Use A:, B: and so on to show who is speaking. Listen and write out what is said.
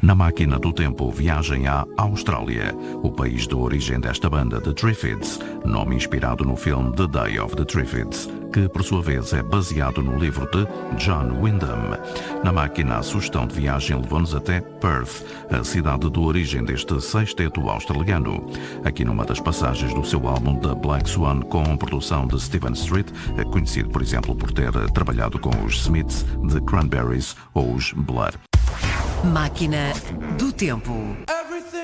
A: Na máquina do tempo, viagem à Austrália, o país de origem desta banda, The Triffids, nome inspirado no filme The Day of the Triffids, que por sua vez é baseado no livro de John Wyndham. Na máquina, a sugestão de viagem levou-nos até Perth, a cidade de origem deste sexteto australiano. Aqui numa das passagens do seu álbum The Black Swan, com produção de Stephen Street, conhecido por exemplo por ter trabalhado com os Smiths, The Cranberries ou os Blur.
B: Máquina do Tempo.